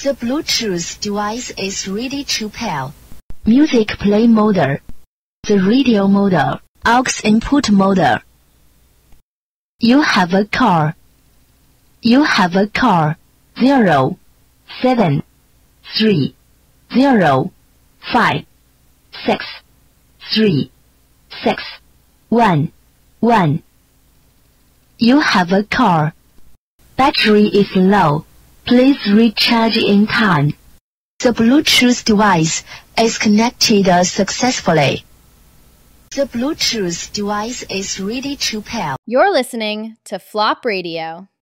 The Bluetooth device is ready to pair. Music play mode. The radio mode. Aux input mode. You have a car. You have a car. 0, 7, 3, 0, 5, 6, 3, 6, 1, 1. You have a car. Battery is low. Please recharge in time. The Bluetooth device is connected successfully. The Bluetooth device is ready to pair. You're listening to Flop Radio.